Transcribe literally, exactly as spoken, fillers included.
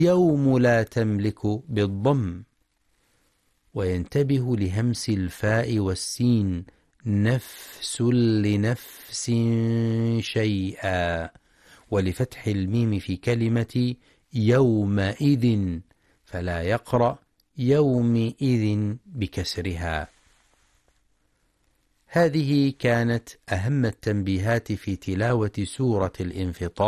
يوم لا تملك بالضم. وينتبه لهمس الفاء والسين، نفس لنفس شيئا، ولفتح الميم في كلمة يومئذ، فلا يقرأ يومئذ بكسرها. هذه كانت أهم التنبيهات في تلاوة سورة الانفطار.